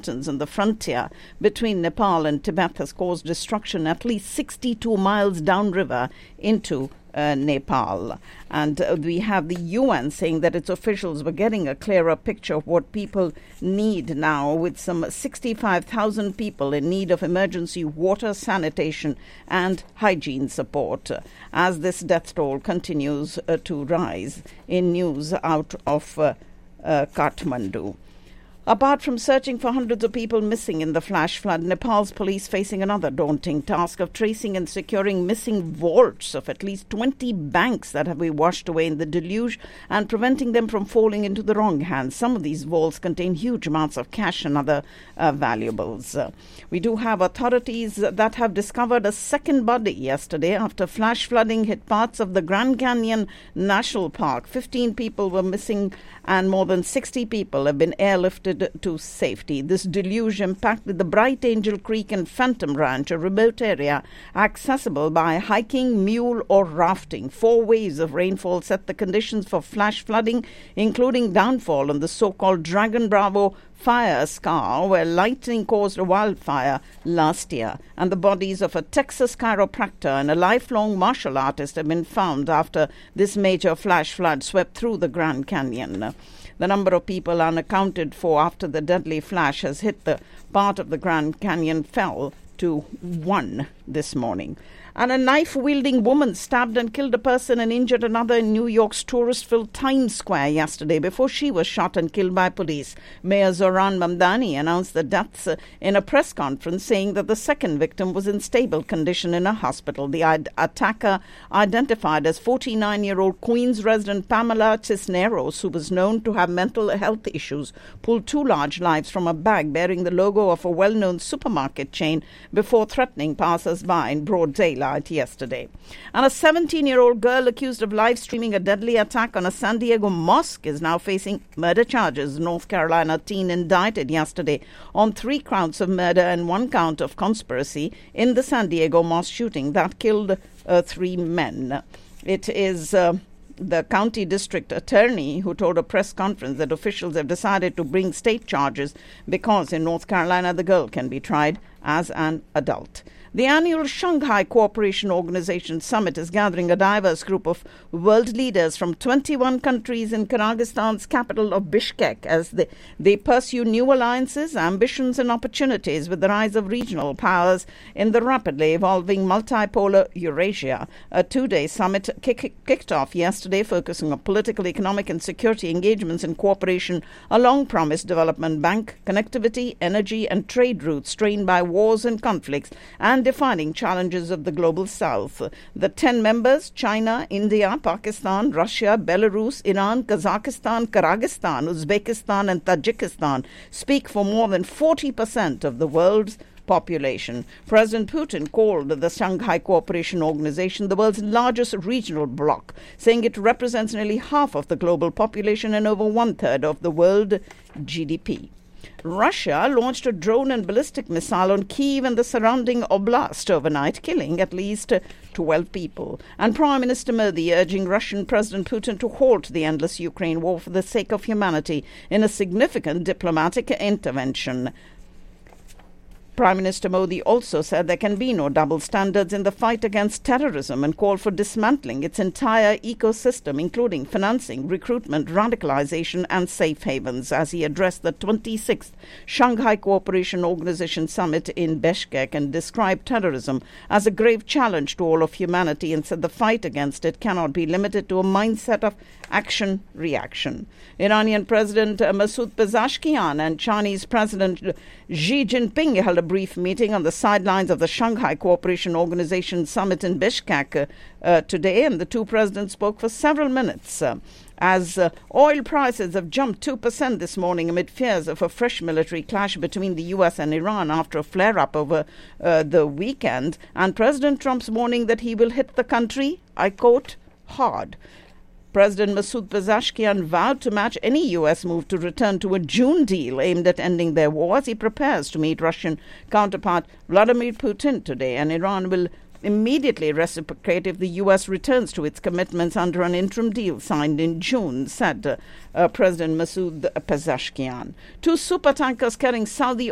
mountains on the frontier between Nepal and Tibet has caused destruction at least 62 miles downriver into Nepal. And we have the UN saying that its officials were getting a clearer picture of what people need now, with some 65,000 people in need of emergency water, sanitation and hygiene support as this death toll continues to rise in news out of Kathmandu. Apart from searching for hundreds of people missing in the flash flood, Nepal's police facing another daunting task of tracing and securing missing vaults of at least 20 banks that have been washed away in the deluge and preventing them from falling into the wrong hands. Some of these vaults contain huge amounts of cash and other valuables. We do have authorities that have discovered a second body yesterday after flash flooding hit parts of the Grand Canyon National Park. 15 people were missing and more than 60 people have been airlifted to safety. This deluge impacted the Bright Angel Creek and Phantom Ranch, a remote area accessible by hiking, mule or rafting. 4 waves of rainfall set the conditions for flash flooding, including downfall on the so-called Dragon Bravo fire scar, where lightning caused a wildfire last year. And the bodies of a Texas chiropractor and a lifelong martial artist have been found after this major flash flood swept through the Grand Canyon. The number of people unaccounted for after the deadly flash has hit the part of the Grand Canyon fell to 1 this morning. And a knife-wielding woman stabbed and killed a person and injured another in New York's tourist-filled Times Square yesterday before she was shot and killed by police. Mayor Zohran Mamdani announced the deaths in a press conference, saying that the second victim was in stable condition in a hospital. The attacker, identified as 49-year-old Queens resident Pamela Cisneros, who was known to have mental health issues, pulled 2 large knives from a bag bearing the logo of a well-known supermarket chain before threatening passers-by in broad daylight yesterday. And a 17-year-old girl accused of live streaming a deadly attack on a San Diego mosque is now facing murder charges. North Carolina teen indicted yesterday on 3 counts of murder and 1 count of conspiracy in the San Diego mosque shooting that killed 3 men. It is the county district attorney who told a press conference that officials have decided to bring state charges because in North Carolina the girl can be tried as an adult. The annual Shanghai Cooperation Organization Summit is gathering a diverse group of world leaders from 21 countries in Kyrgyzstan's capital of Bishkek as they pursue new alliances, ambitions and opportunities with the rise of regional powers in the rapidly evolving multipolar Eurasia. A 2-day summit kicked off yesterday, focusing on political, economic and security engagements and cooperation along promised development bank, connectivity, energy and trade routes strained by wars and conflicts, and defining challenges of the global south. The 10 members, China, India, Pakistan, Russia, Belarus, Iran, Kazakhstan, Kyrgyzstan, Uzbekistan and Tajikistan, speak for more than 40% of the world's population. President Putin called the Shanghai Cooperation Organization the world's largest regional bloc, saying it represents nearly half of the global population and over 1/3 of the world GDP. Russia launched a drone and ballistic missile on Kyiv and the surrounding oblast overnight, killing at least 12 people. And Prime Minister Modi urging Russian President Putin to halt the endless Ukraine war for the sake of humanity in a significant diplomatic intervention. Prime Minister Modi also said there can be no double standards in the fight against terrorism and called for dismantling its entire ecosystem, including financing, recruitment, radicalization and safe havens, as he addressed the 26th Shanghai Cooperation Organization Summit in Bishkek and described terrorism as a grave challenge to all of humanity and said the fight against it cannot be limited to a mindset of action-reaction. Iranian President Masoud Pezeshkian and Chinese President Xi Jinping held a brief meeting on the sidelines of the Shanghai Cooperation Organization Summit in Bishkek today, and the 2 presidents spoke for several minutes. As oil prices have jumped 2% this morning amid fears of a fresh military clash between the U.S. and Iran after a flare-up over the weekend, and President Trump's warning that he will hit the country, I quote, hard. President Masoud Pezeshkian vowed to match any U.S. move to return to a June deal aimed at ending their war as he prepares to meet Russian counterpart Vladimir Putin today, and Iran will immediately reciprocate if the U.S. returns to its commitments under an interim deal signed in June, said President Masoud Pezeshkian. 2 supertankers carrying Saudi